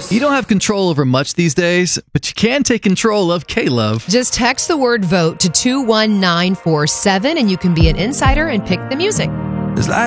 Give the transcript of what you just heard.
You don't have control over much these days, but you can take control of K-Love. Just text the word VOTE to 21947 and you can be an insider and pick the music. This life